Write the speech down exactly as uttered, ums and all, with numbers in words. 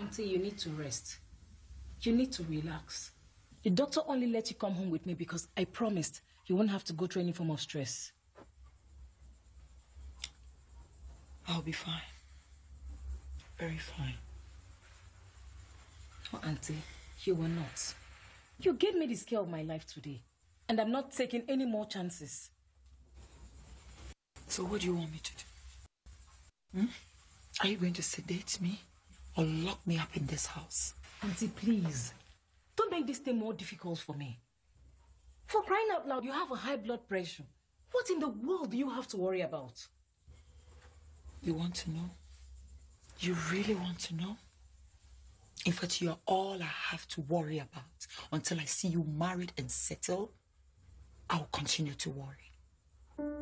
Auntie, you need to rest. You need to relax. The doctor only let you come home with me because I promised you won't have to go through any form of stress. I'll be fine. Very fine. Oh, Auntie, you will not. You gave me the scare of my life today, and I'm not taking any more chances. So what do you want me to do? Hmm? Are you going to sedate me or lock me up in this house? Auntie, please. Don't make this thing more difficult for me. For crying out loud, you have a high blood pressure. What in the world do you have to worry about? You want to know? You really want to know? In fact, you're all I have to worry about. Until I see you married and settled, I'll continue to worry.